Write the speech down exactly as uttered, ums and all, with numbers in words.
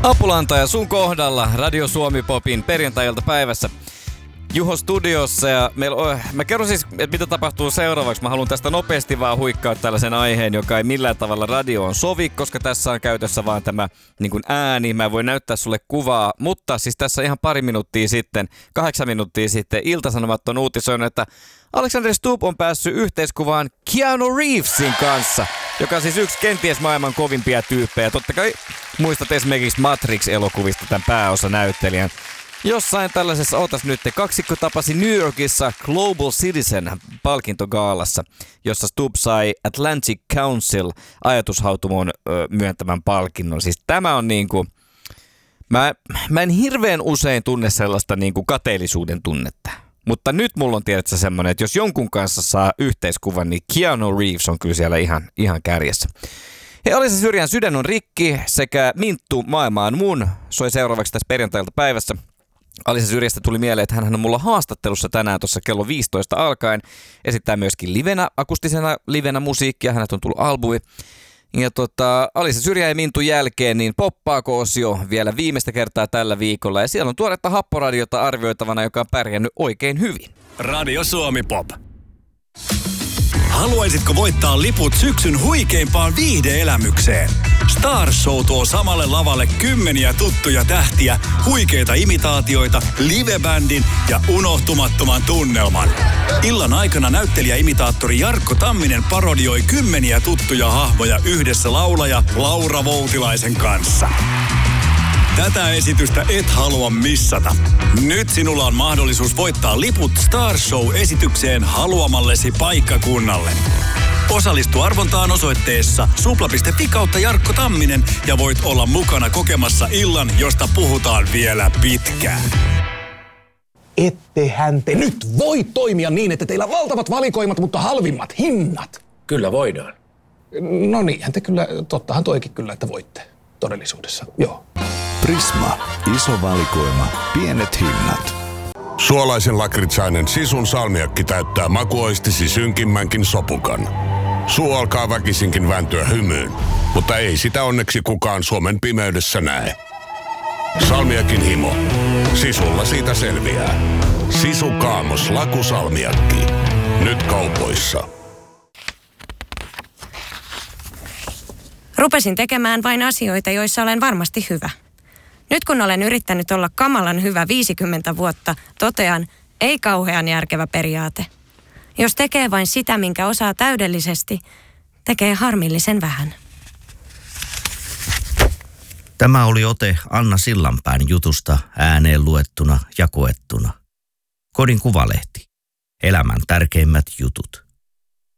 Apulantaja sun kohdalla Radio Suomi Popin perjantai-iltapäivässä. Juho studiossa ja meillä, mä kerron siis, että mitä tapahtuu seuraavaksi. Mä haluan tästä nopeasti vaan huikkaa tällaisen aiheen, joka ei millään tavalla radioon sovi, koska tässä on käytössä vaan tämä niin kuin ääni. Mä voin näyttää sulle kuvaa, mutta siis tässä ihan pari minuuttia sitten, kahdeksan minuuttia sitten Ilta-Sanomat on uutisoinut, että Alexander Stubb on päässyt yhteiskuvaan Keanu Reevesin kanssa, joka on siis yksi kenties maailman kovimpia tyyppejä. Totta kai muistat esimerkiksi Matrix-elokuvista tämän pääosanäyttelijän. Jossain tällaisessa, otas nyt, kaksikko tapasi New Yorkissa Global Citizen -palkintogaalassa, jossa Stubb sai Atlantic Council ajatushautumon ö, myöntämän palkinnon. Siis tämä on niinku, mä, mä en hirveän usein tunne sellaista niinku kateellisuuden tunnetta. Mutta nyt mulla on tiedätkö semmoinen, että jos jonkun kanssa saa yhteiskuvan, niin Keanu Reeves on kyllä siellä ihan, ihan kärjessä. Hei, Alisa Syrjän Sydän on rikki sekä Minttu maailmaan mun soi seuraavaksi tässä perjantailta päivässä. Alisa Syrjästä tuli mieleen, että hän on mulla haastattelussa tänään tuossa kello viisitoista alkaen. Esittää myöskin livenä, akustisena livenä musiikkia. Hänet on tullut albumi. Ja tota, Alisa Syrjä ja Mintun jälkeen, niin poppaako osio vielä viimeistä kertaa tällä viikolla. Ja siellä on tuoretta happoradiota arvioitavana, joka on pärjännyt oikein hyvin. Radio Suomi Pop. Haluaisitko voittaa liput syksyn huikeimpaan viihde-elämykseen? Star Show tuo samalle lavalle kymmeniä tuttuja tähtiä, huikeita imitaatioita, livebändin ja unohtumattoman tunnelman. Illan aikana näyttelijäimitaattori Jarkko Tamminen parodioi kymmeniä tuttuja hahmoja yhdessä laulaja Laura Voutilaisen kanssa. Tätä esitystä et halua missata. Nyt sinulla on mahdollisuus voittaa liput Star Show-esitykseen haluamallesi paikkakunnalle. Osallistu arvontaan osoitteessa supla piste fi kautta Jarkko Tamminen ja voit olla mukana kokemassa illan, josta puhutaan vielä pitkään. Ettehän te nyt voi toimia niin, että teillä on valtavat valikoimat, mutta halvimmat hinnat. Kyllä voidaan. No niinhän te kyllä, tottahan toikin kyllä, että voitte todellisuudessa, joo. Prisma. Iso valikoima. Pienet hinnat. Suolaisen lakritsainen Sisun salmiakki täyttää makuoistisi synkimmänkin sopukan. Suu alkaa väkisinkin vääntyä hymyyn, mutta ei sitä onneksi kukaan Suomen pimeydessä näe. Salmiakin himo. Sisulla siitä selviää. Sisu Kaamos lakusalmiakki. Nyt kaupoissa. Rupesin tekemään vain asioita, joissa olen varmasti hyvä. Nyt kun olen yrittänyt olla kamalan hyvä viisikymmentä vuotta, totean, ei kauhean järkevä periaate. Jos tekee vain sitä, minkä osaa täydellisesti, tekee harmillisen vähän. Tämä oli ote Anna Sillanpään jutusta ääneen luettuna ja koettuna. Kodin Kuvalehti. Elämän tärkeimmät jutut.